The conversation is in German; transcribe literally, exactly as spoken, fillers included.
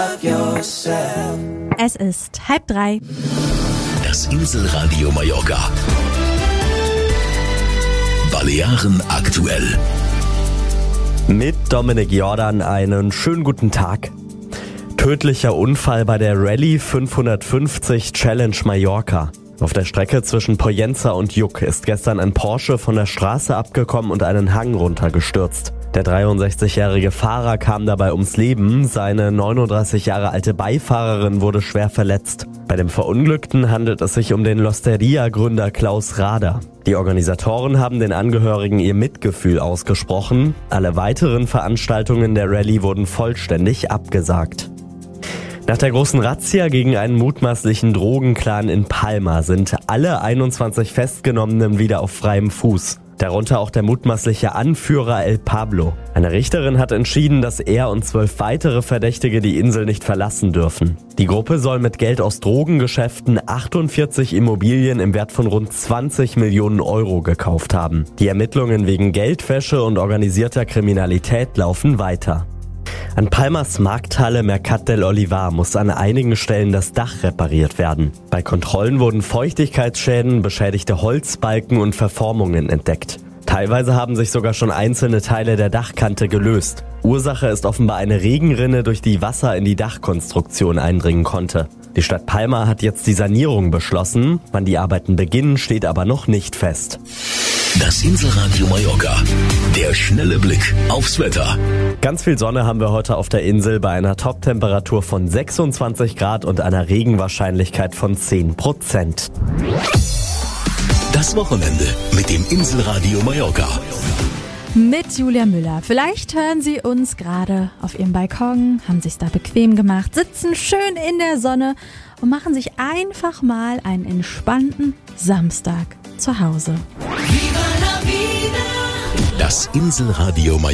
Es ist halb drei. Das Inselradio Mallorca. Balearen aktuell. Mit Dominik Jordan einen schönen guten Tag. Tödlicher Unfall bei der Rallye fünfhundertfünfzig Challenge Mallorca. Auf der Strecke zwischen Pollença und Juc ist gestern ein Porsche von der Straße abgekommen und einen Hang runtergestürzt. Der dreiundsechzigjährige Fahrer kam dabei ums Leben, seine neununddreißig Jahre alte Beifahrerin wurde schwer verletzt. Bei dem Verunglückten handelt es sich um den L'Osteria-Gründer Klaus Rader. Die Organisatoren haben den Angehörigen ihr Mitgefühl ausgesprochen. Alle weiteren Veranstaltungen der Rallye wurden vollständig abgesagt. Nach der großen Razzia gegen einen mutmaßlichen Drogenclan in Palma sind alle einundzwanzig Festgenommenen wieder auf freiem Fuß. Darunter auch der mutmaßliche Anführer El Pablo. Eine Richterin hat entschieden, dass er und zwölf weitere Verdächtige die Insel nicht verlassen dürfen. Die Gruppe soll mit Geld aus Drogengeschäften achtundvierzig Immobilien im Wert von rund zwanzig Millionen Euro gekauft haben. Die Ermittlungen wegen Geldwäsche und organisierter Kriminalität laufen weiter. An Palmas Markthalle Mercat del Olivar muss an einigen Stellen das Dach repariert werden. Bei Kontrollen wurden Feuchtigkeitsschäden, beschädigte Holzbalken und Verformungen entdeckt. Teilweise haben sich sogar schon einzelne Teile der Dachkante gelöst. Ursache ist offenbar eine Regenrinne, durch die Wasser in die Dachkonstruktion eindringen konnte. Die Stadt Palma hat jetzt die Sanierung beschlossen. Wann die Arbeiten beginnen, steht aber noch nicht fest. Das Inselradio Mallorca. Der schnelle Blick aufs Wetter. Ganz viel Sonne haben wir heute auf der Insel bei einer Toptemperatur von sechsundzwanzig Grad und einer Regenwahrscheinlichkeit von zehn Prozent. Das Wochenende mit dem Inselradio Mallorca. Mit Julia Müller. Vielleicht hören Sie uns gerade auf Ihrem Balkon, haben sich's da bequem gemacht, sitzen schön in der Sonne und machen sich einfach mal einen entspannten Samstag zu Hause. Das Inselradio Mallorca.